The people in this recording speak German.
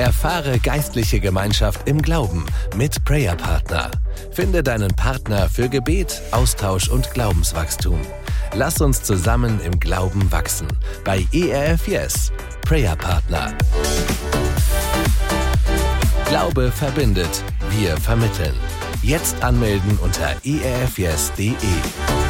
Erfahre geistliche Gemeinschaft im Glauben mit Prayer Partner. Finde deinen Partner für Gebet, Austausch und Glaubenswachstum. Lass uns zusammen im Glauben wachsen. Bei ERF Yes, Prayer Partner. Glaube verbindet, wir vermitteln. Jetzt anmelden unter erfyes.de.